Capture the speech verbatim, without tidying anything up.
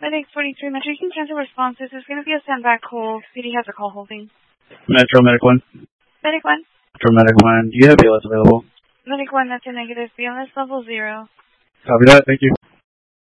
Medic forty-three, Metro, you can cancel responses. There's going to be a standby call. P D has a call holding. Metro, Medic one. Medic one. Metro, Medic one. Do you have B L S available? Medic one, that's a negative. B L S level zero. Copy that. Thank you.